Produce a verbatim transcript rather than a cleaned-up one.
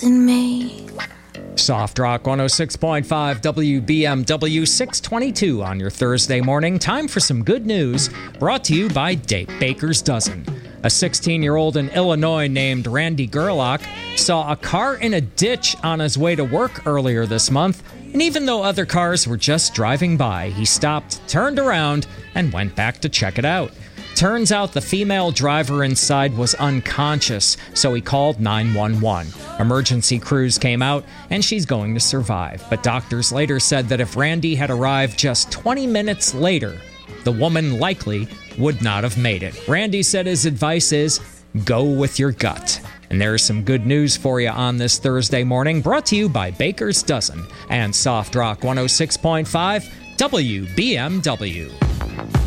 in me. Soft Rock one oh six point five W B M W, six twenty-two on your Thursday morning. Time for some good news, brought to you by Date Baker's Dozen. A sixteen-year-old in Illinois named Randy Gerlach saw a car in a ditch on his way to work earlier this month, and even though other cars were just driving by, he stopped, turned around, and went back to check it out. Turns out the female driver inside was unconscious, so he called nine one one. Emergency crews came out, and she's going to survive. But doctors later said that if Randy had arrived just twenty minutes later, the woman likely would not have made it. Randy said his advice is, go with your gut. And there's some good news for you on this Thursday morning, brought to you by Baker's Dozen and Soft Rock one oh six point five W B M W.